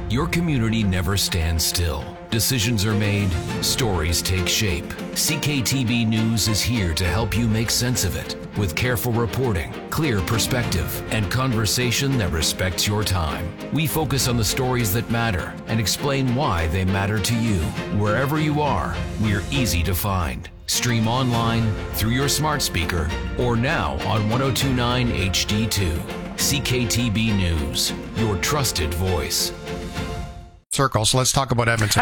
Your community never stands still. Decisions are made, stories take shape. CKTB News is here to help you make sense of it with careful reporting, clear perspective, and conversation that respects your time. We focus on the stories that matter and explain why they matter to you. Wherever you are, we're easy to find. Stream online, through your smart speaker, or now on 1029 HD2. CKTB News, your trusted voice. Circle. So let's talk about Edmonton.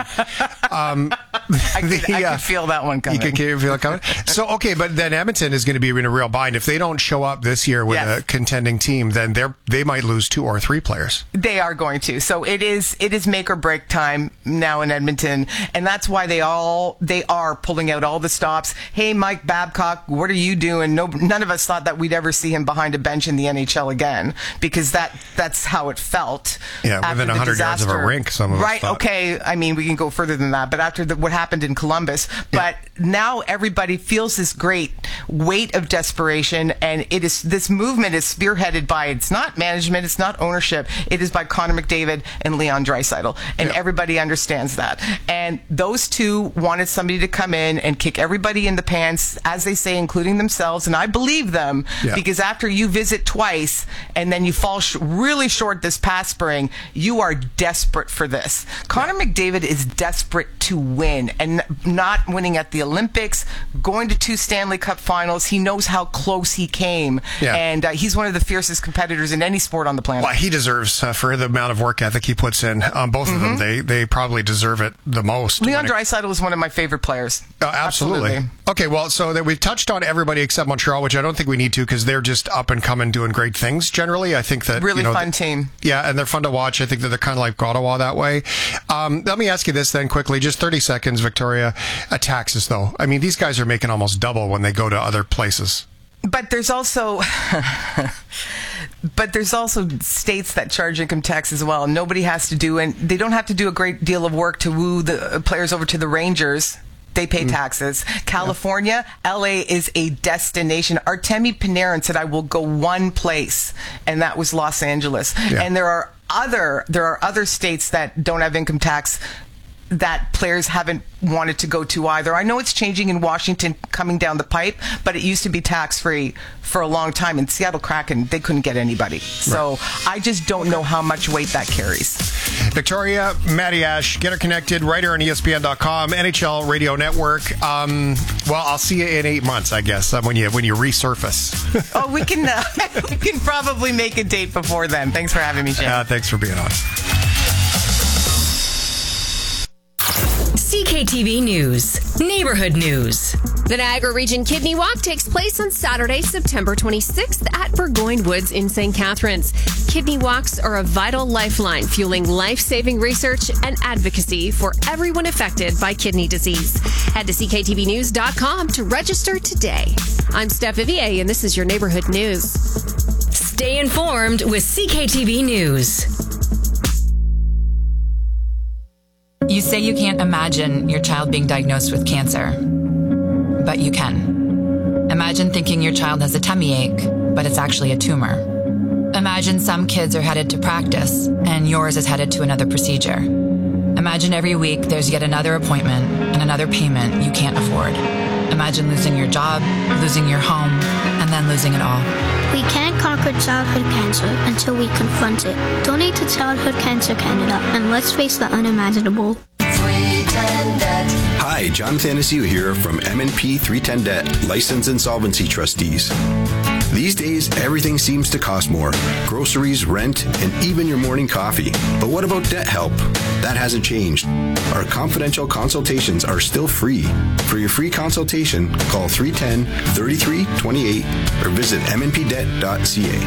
I could feel that one coming. You can feel it coming? So, okay, but then Edmonton is going to be in a real bind. If they don't show up this year with a contending team, then they might lose 2 or 3 players. They are going to. So it is make or break time now in Edmonton, and that's why they are pulling out all the stops. Hey, Mike Babcock, what are you doing? None of us thought that we'd ever see him behind a bench in the NHL again, because that's how it felt. Yeah, within 100 yards of a rink, some of us right, thought. Okay, I mean, we can go further than that, but after what happened in Columbus, but now everybody feels this great weight of desperation, and this movement is spearheaded by, it's not management, it's not ownership, it is by Connor McDavid and Leon Draisaitl, and everybody understands that. And those two wanted somebody to come in and kick everybody in the pants, as they say, including themselves, and I believe them, because after you visit twice and then you fall really short this past spring, you are desperate for this. Connor McDavid is desperate to win, and not winning at the Olympics, going to 2 Stanley Cup finals. He knows how close he came, and he's one of the fiercest competitors in any sport on the planet. Well, he deserves, for the amount of work ethic he puts in, both of them, they probably deserve it the most. Leon Draisaitl is one of my favorite players. Absolutely. Okay, well, so that we've touched on everybody except Montreal, which I don't think we need to, because they're just up and coming, doing great things generally. I think that really fun team. Yeah, and they're fun to watch. I think that they're kind of like Ottawa that way. Let me ask you this then quickly, just 30 seconds, Victoria. Taxes, though. I mean, these guys are making almost double when they go to other places. But there's also states that charge income tax as well. Nobody has to do, and they don't have to do a great deal of work to woo the players over to the Rangers. They pay taxes. California, LA is a destination. Artemi Panarin said, I will go one place, and that was Los Angeles. And there are other states that don't have income tax that players haven't wanted to go to either. I know it's changing in Washington coming down the pipe, but it used to be tax-free for a long time. In Seattle Kraken, they couldn't get anybody. So I just don't know how much weight that carries. Victoria Matiash, get her connected, writer on ESPN.com, NHL Radio Network. Well, I'll see you in 8 months, I guess, when you resurface. Oh, we can probably make a date before then. Thanks for having me, Shane. Thanks for being on. CKTV News, Neighborhood News. The Niagara Region Kidney Walk takes place on Saturday, September 26th at Burgoyne Woods in St. Catharines. Kidney walks are a vital lifeline, fueling life-saving research and advocacy for everyone affected by kidney disease. Head to CKTVnews.com to register today. I'm Steph Vivier, and this is your Neighborhood News. Stay informed with CKTV News. You say you can't imagine your child being diagnosed with cancer, but you can. Imagine thinking your child has a tummy ache, but it's actually a tumor. Imagine some kids are headed to practice, and yours is headed to another procedure. Imagine every week there's yet another appointment and another payment you can't afford. Imagine losing your job, losing your home, and then losing it all. We can't conquer childhood cancer until we confront it. Donate to Childhood Cancer Canada, and let's face the unimaginable. 310 Debt. Hi, John Thanasiu here from M&P 310 Debt, Licensed Insolvency Trustees. These days, everything seems to cost more. Groceries, rent, and even your morning coffee. But what about debt help? That hasn't changed. Our confidential consultations are still free. For your free consultation, call 310-3328 or visit mnpdebt.ca.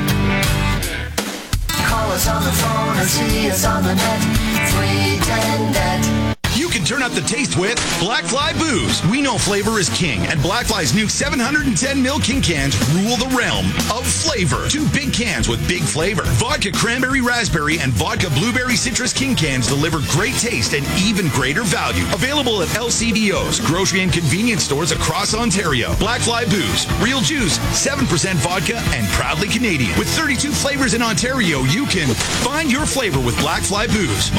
Call us on the phone or see us on the net. 310 Debt. You can turn up the taste with Black Fly Booze. We know flavor is king, and Black Fly's new 710ml King cans rule the realm of flavor. 2 big cans with big flavor. Vodka Cranberry Raspberry and Vodka Blueberry Citrus King cans deliver great taste and even greater value. Available at LCBOs, grocery and convenience stores across Ontario. Black Fly Booze. Real juice, 7% vodka, and proudly Canadian. With 32 flavors in Ontario, you can find your flavor with Black Fly Booze.